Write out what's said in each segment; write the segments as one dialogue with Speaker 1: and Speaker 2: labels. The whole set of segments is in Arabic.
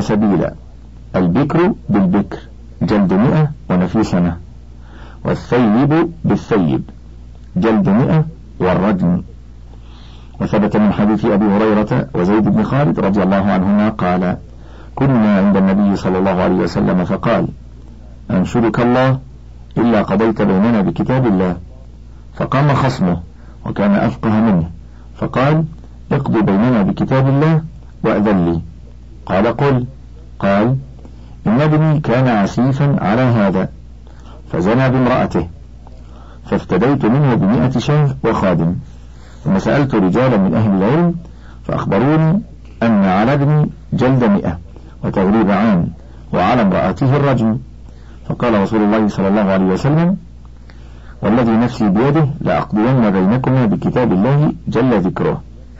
Speaker 1: سبيلا. البكر بالبكر جلد 100 ونفي سنة، والثيب بالثيب جلد 100 والرجم. وثبت من حديث أبي هريرة وزيد بن خالد رضي الله عنهما قال: كنا عند النبي صلى الله عليه وسلم فقال: أنشدك الله إلا قضيت بيننا بكتاب الله. فقام خصمه وكان أفقه منه فقال: اقضي بيننا بكتاب الله وأذن لي. قال: قل. قال: إن ابني كان عسيفا على هذا فزنى بامرأته فافتديت منه ب100 شاه وخادم، ثم سألت رجالا من أهل العلم فأخبروني أن على ابني جلد 100 وتغريب عام وعلى امرأته الرجم. فقال رسول الله صلى الله عليه وسلم: والذي نفسي بيده لأقضين بينكما بكتاب الله جل ذكره،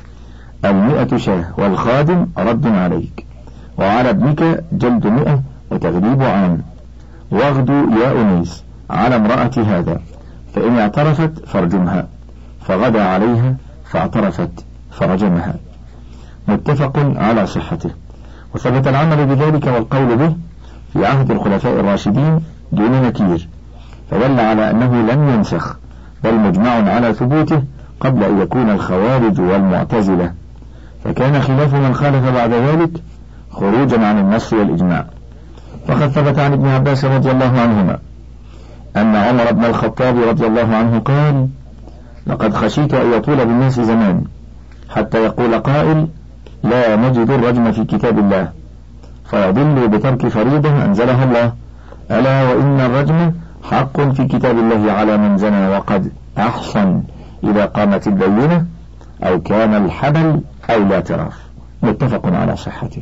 Speaker 1: 100 شاه والخادم رد عليك، وعلى ابنك جلد 100 وتغريب عام، واغدوا يا أنيس على امرأة هذا، فإن اعترفت فارجمها. فغدا عليها فاعترفت فرجمها. متفق على صحته. وثبت العمل بذلك والقول به في عهد الخلفاء الراشدين دون نكير، فدل على أنه لم ينسخ، بل مجمع على ثبوته قبل أن يكون الخوارج والمعتزلة، فكان خلاف من خالف بعد ذلك خروجا عن النص والإجماع. فقد ثبت عن ابن عباس رضي الله عنهما أن عمر بن الخطاب رضي الله عنه قال: لقد خشيت أن يطول بالناس زمان حتى يقول قائل: لا نجد الرجم في كتاب الله، فيضل بترك فريضة أنزلها الله، ألا وإن الرجم حق في كتاب الله على من زنى وقد أحصن إذا قامت البينة أو كان الحبل أو الاعتراف. متفق على صحته.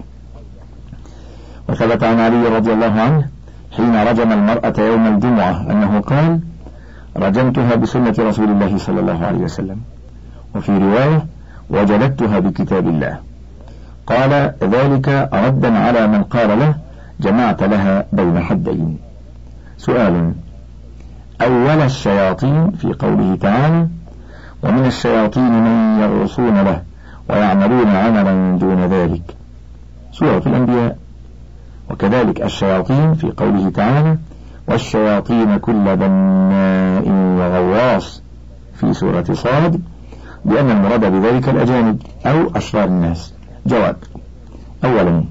Speaker 1: وثبت عن علي رضي الله عنه حين رجم المرأة يوم الجمعة أنه قال: رجمتها بسنة رسول الله صلى الله عليه وسلم. وفي رواية: وجلدتها بكتاب الله. قال ذلك ردا على من قال له: جمعت لها بين حدين. سؤال: أول الشياطين في قوله تعالى: ومن الشياطين من يغوصون له ويعملون عملا دون ذلك، سورة الأنبياء. وكذلك الشياطين في قوله تعالى: والشياطين كل بناء وغواص في سورة صاد، بأن المراد بذلك الأجانب أو أشرار الناس. جواب: أولا،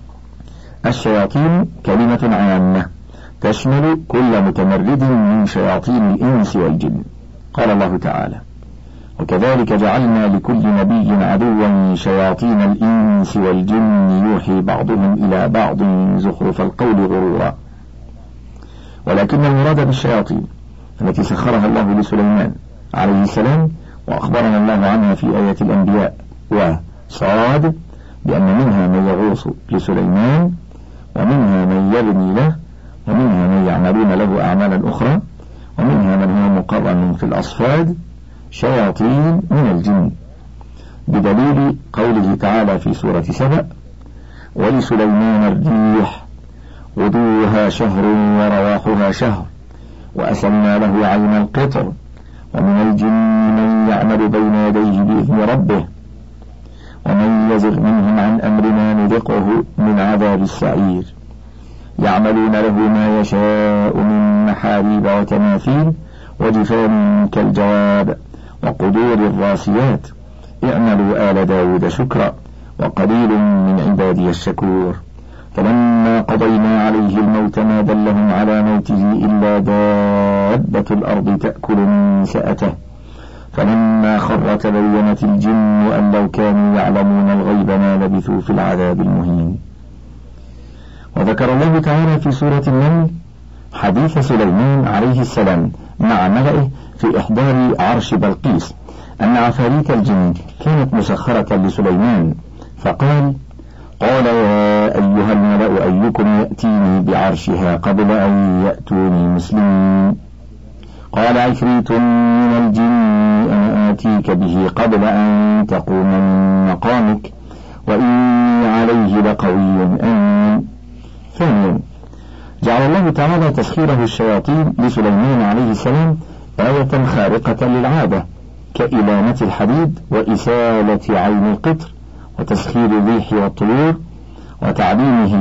Speaker 1: الشياطين كلمة عامة تشمل كل متمرد من شياطين الإنس والجن. قال الله تعالى: وكذلك جعلنا لكل نبي عدوا شياطين الإنس والجن يوحي بعضهم إلى بعض زخرف القول غرورا. ولكن المراد بالشياطين التي سخرها الله لسليمان عليه السلام وأخبرنا الله عنها في آية الأنبياء وصاد، بأن منها من يغوص لسليمان، ومنها من يبني له، ومنها من يعملون له أعمالا أخرى، ومنها من هو مقرن في الأصفاد شياطين من الجن، بدليل قوله تعالى في سورة سبأ: ولسليمان الريح غدوها شهر ورواحها شهر وأسلنا له عين القطر ومن الجن من يعمل بين يديه بإذن ربه ومن يزغ منهم عن أمرنا نذقه من عذاب السعير يعملون له ما يشاء من محاريب وتماثيل وجفان كالجواب وقدور الراسيات اعملوا آل داود شكرا وقليل من عبادي الشكور. فلما قضينا عليه الموت ما دلهم على موته إلا دابة الأرض تأكل من سأته فلما خر تبينت الجن أن لو كانوا يعلمون الغيب ما لبثوا في العذاب المهين. وذكر الله تعالى في سورة النمل حديث سليمان عليه السلام مع ملئه في إحضار عرش بلقيس أن عفاريت الجن كانت مسخرة لسليمان، فقال: قال يا أيها الملأ أيكم يأتيني بعرشها قبل أن يأتوني مسلمين. قال عفريت من الجن أنا آتيك به قبل أن تقوم من مقامك وإني عليه لقوي أمين. ثانيا، جعل الله تعالى تسخيره الشياطين لسليمان عليه السلام آية خارقة للعادة كإلامة الحديد وإسالة عين القطر وتسخير الريح والطيور وتعليمه